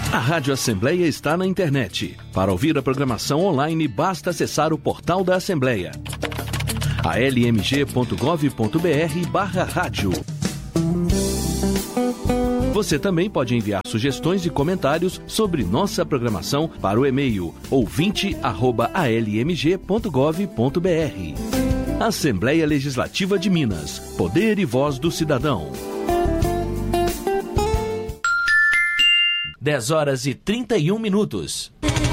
A Rádio Assembleia está na internet. Para ouvir a programação online, basta acessar o portal da Assembleia. almg.gov.br/rádio. Você também pode enviar sugestões e comentários sobre nossa programação para o e-mail ouvinte@almg.gov.br. Assembleia Legislativa de Minas. Poder e voz do cidadão. 10h31.